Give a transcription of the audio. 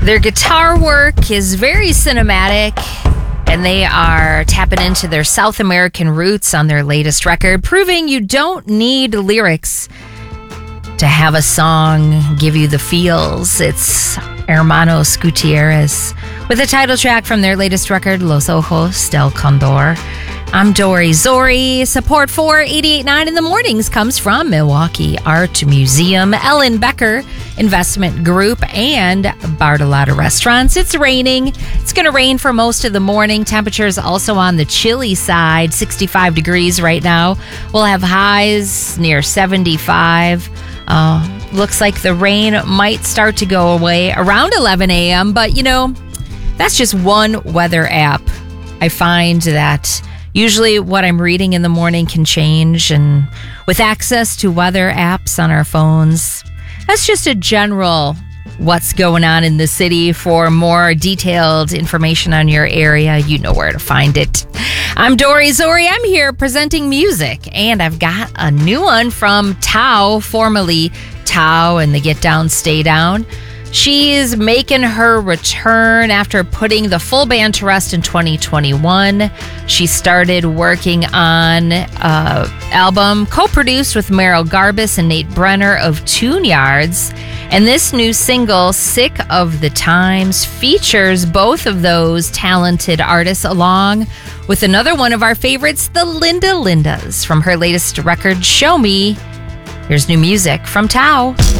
Their guitar work is very cinematic, and they are tapping into their South American roots on their latest record, proving you don't need lyrics to have a song give you the feels. It's Hermanos Gutierrez with the title track from their latest record, Los Ojos del Condor. I'm Dory Zori. Support for 88.9 in the Mornings comes from Milwaukee Art Museum, Ellen Becker Investment Group, and Bartolotta Restaurants. It's raining. It's going to rain for most of the morning. Temperatures also on the chilly side, 65 degrees right now. We'll have highs near 75. Looks like the rain might start to go away around 11 a.m., but that's just one weather app. I find that usually what I'm reading in the morning can change, and with access to weather apps on our phones, that's just a general what's going on in the city. For more detailed information on your area, you know where to find it. I'm Dory Zori. I'm here presenting music, and I've got a new one from Tao, formerly Tao and the Get Down, Stay Down. She's making her return after putting the full band to rest in 2021. She started working on an album co-produced with Merrill Garbus and Nate Brenner of Tune Yards. And this new single, Sick of the Times, features both of those talented artists along with another one of our favorites, the Linda Lindas, from her latest record, Show Me. Here's new music from Tao.